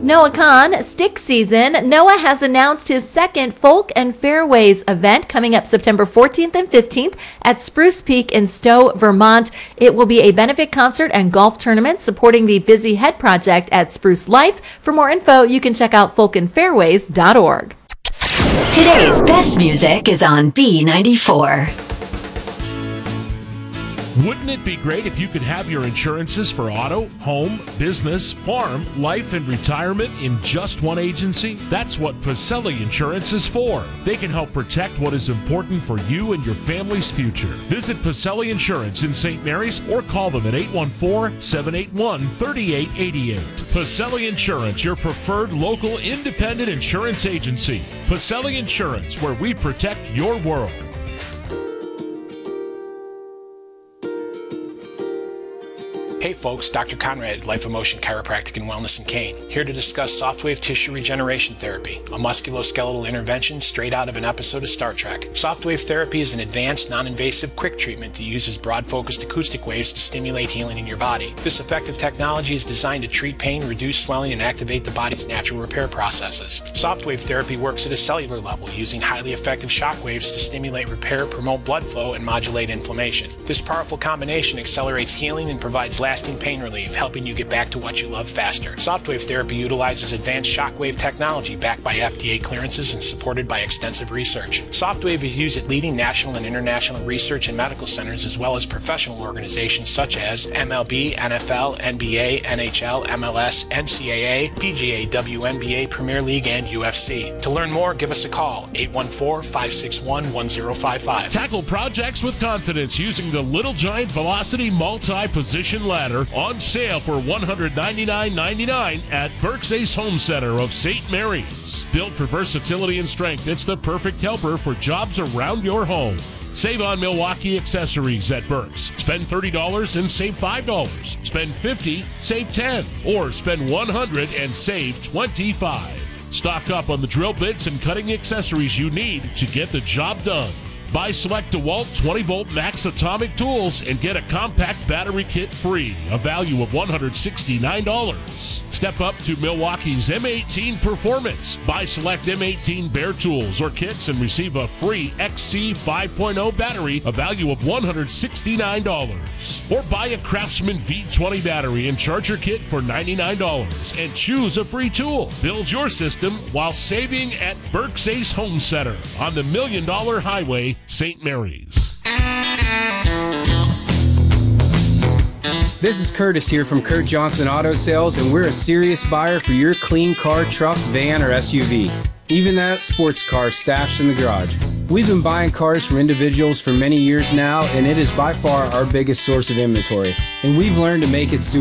Noah Kahn, Stick Season. Noah has announced his second Folk and Fairways event coming up September 14th and 15th at Spruce Peak in Stowe, Vermont. It will be a benefit concert and golf tournament supporting the Busy Head Project at Spruce Life. For more info, you can check out folkandfairways.org. Today's best music is on B94. Wouldn't it be great if you could have your insurances for auto, home, business, farm, life, and retirement in just one agency? That's what Pacelli Insurance is for. They can help protect what is important for you and your family's future. Visit Pacelli Insurance in St. Mary's or call them at 814-781-3888. Pacelli Insurance, your preferred local independent insurance agency. Pacelli Insurance, where we protect your world. Hey folks, Dr. Conrad, Life Emotion Chiropractic and Wellness in Kane, here to discuss Softwave Tissue Regeneration Therapy, a musculoskeletal intervention straight out of an episode of Star Trek. Softwave therapy is an advanced, non-invasive, quick treatment that uses broad-focused acoustic waves to stimulate healing in your body. This effective technology is designed to treat pain, reduce swelling, and activate the body's natural repair processes. Softwave therapy works at a cellular level, using highly effective shock waves to stimulate repair, promote blood flow, and modulate inflammation. This powerful combination accelerates healing and provides lasting pain relief, helping you get back to what you love faster. Softwave therapy utilizes advanced shockwave technology backed by FDA clearances and supported by extensive research. Softwave is used at leading national and international research and medical centers, as well as professional organizations such as MLB, NFL, NBA, NHL, MLS, NCAA, PGA, WNBA, Premier League, and UFC. To learn more, give us a call, 814-561-1055. Tackle projects with confidence using the Little Giant Velocity Multi-Position Ladder, on sale for $199.99 at Burke's Ace Home Center of St. Mary's. Built for versatility and strength, it's the perfect helper for jobs around your home. Save on Milwaukee accessories at Burke's. Spend $30 and save $5. Spend $50, save $10. Or spend $100 and save $25. Stock up on the drill bits and cutting accessories you need to get the job done. Buy select DeWalt 20-volt Max Atomic tools and get a compact battery kit free, a value of $169. Step up to Milwaukee's M18 Performance. Buy select M18 Bear tools or kits and receive a free XC 5.0 battery, a value of $169. Or buy a Craftsman V20 battery and charger kit for $99 and choose a free tool. Build your system while saving at Burke's Ace Home Center on the $1 Million Highway, St. Mary's. This is Curtis here from Kurt Johnson Auto Sales, and we're a serious buyer for your clean car, truck, van, or SUV. Even that sports car stashed in the garage. We've been buying cars from individuals for many years now, and it is by far our biggest source of inventory. And we've learned to make it super